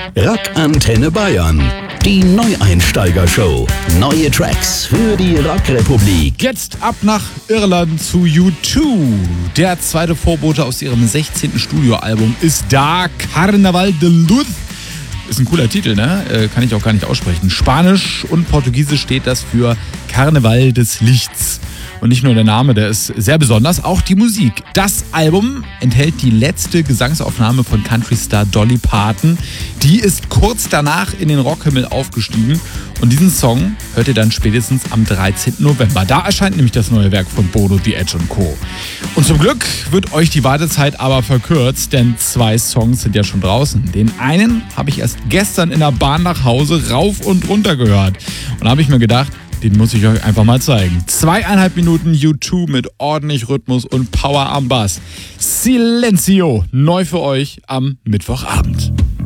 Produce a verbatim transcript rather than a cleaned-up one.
Rock Antenne Bayern. Die Neueinsteiger-Show. Neue Tracks für die Rockrepublik. Jetzt ab nach Irland zu U zwei. Der zweite Vorbote aus ihrem sechzehnten Studioalbum ist da. Carnaval de Luz. Ist ein cooler Titel, ne? Äh, kann ich auch gar nicht aussprechen. Spanisch und Portugiesisch steht das für Karneval des Lichts. Und nicht nur der Name, der ist sehr besonders, auch die Musik. Das Album enthält die letzte Gesangsaufnahme von Countrystar Dolly Parton. Die ist kurz danach in den Rockhimmel aufgestiegen. Und diesen Song hört ihr dann spätestens am dreizehnten November. Da erscheint nämlich das neue Werk von Bono, The Edge und Co. Und zum Glück wird euch die Wartezeit aber verkürzt, denn zwei Songs sind ja schon draußen. Den einen habe ich erst gestern in der Bahn nach Hause rauf und runter gehört. Und da habe ich mir gedacht, den muss ich euch einfach mal zeigen. Zweieinhalb Minuten U zwei mit ordentlich Rhythmus und Power am Bass. Silencio, neu für euch am Mittwochabend.